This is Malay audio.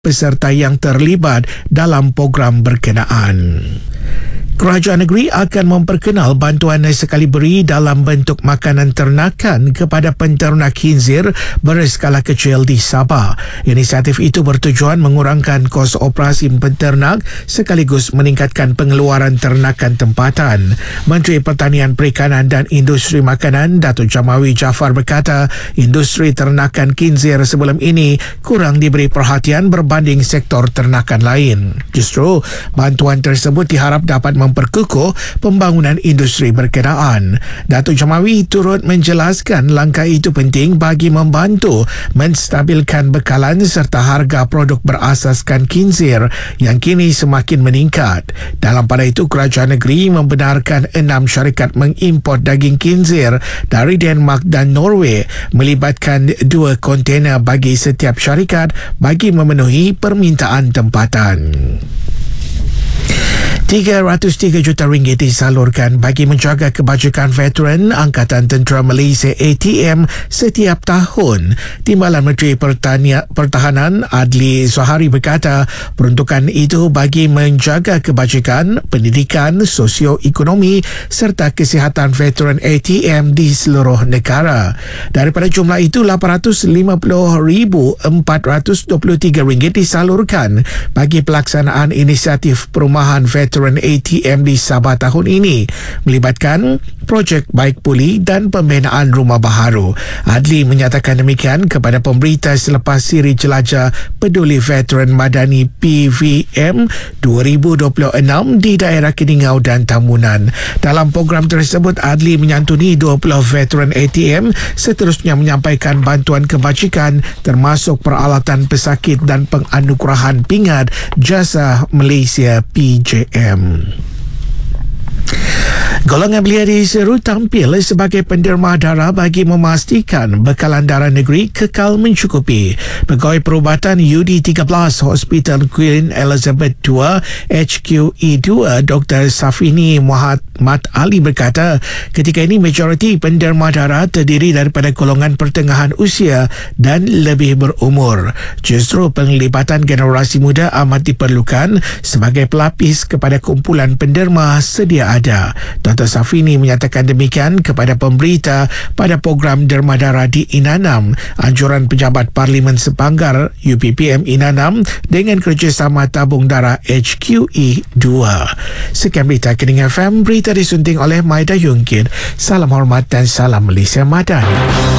peserta yang terlibat dalam program berkenaan. Kerajaan negeri akan memperkenal bantuan sekali beri dalam bentuk makanan ternakan kepada penternak khinzir berskala kecil di Sabah. Inisiatif itu bertujuan mengurangkan kos operasi penternak sekaligus meningkatkan pengeluaran ternakan tempatan. Menteri Pertanian Perikanan dan Industri Makanan Datuk Jamawi Jaafar berkata, industri ternakan khinzir sebelum ini kurang diberi perhatian berbanding sektor ternakan lain. Justru, bantuan tersebut diharap dapat memperkukuh pembangunan industri berkenaan. Datuk Jamawi turut menjelaskan langkah itu penting bagi membantu menstabilkan bekalan serta harga produk berasaskan khinzir yang kini semakin meningkat. Dalam pada itu, kerajaan negeri membenarkan 6 syarikat mengimport daging khinzir dari Denmark dan Norway melibatkan 2 kontena bagi setiap syarikat bagi memenuhi permintaan tempatan. 303 juta ringgit disalurkan bagi menjaga kebajikan veteran Angkatan Tentera Malaysia ATM setiap tahun. Timbalan Menteri Pertahanan Adli Zohari berkata, peruntukan itu bagi menjaga kebajikan, pendidikan, sosioekonomi serta kesihatan veteran ATM di seluruh negara. Daripada jumlah itu, RM850,423 disalurkan bagi pelaksanaan inisiatif perumahan veteran ATM di Sabah tahun ini, melibatkan projek baik pulih dan pembinaan rumah baharu. Adli menyatakan demikian kepada pemberita selepas siri jelajah peduli veteran madani PVM 2026 di daerah Keningau dan Tamunan. Dalam program tersebut, Adli menyantuni 20 veteran ATM, seterusnya menyampaikan bantuan kebajikan termasuk peralatan pesakit dan penganugerahan pingat jasa Malaysia PJM. Golongan belia diseru tampil sebagai penderma darah bagi memastikan bekalan darah negeri kekal mencukupi. Pegawai Perubatan UD13 Hospital Queen Elizabeth II HQE2 Dr. Safini Muhammad Ali berkata, ketika ini majoriti penderma darah terdiri daripada golongan pertengahan usia dan lebih berumur. Justru penglibatan generasi muda amat diperlukan sebagai pelapis kepada kumpulan penderma sedia ada. Dr. Safini menyatakan demikian kepada pemberita pada program derma darah di Inanam, anjuran pejabat Parlimen Sepanggar UPPM Inanam dengan kerjasama tabung darah HQE2. Sekian berita Kening FM, berita disunting oleh Maida Yungkit. Salam hormat dan salam Malaysia Madani.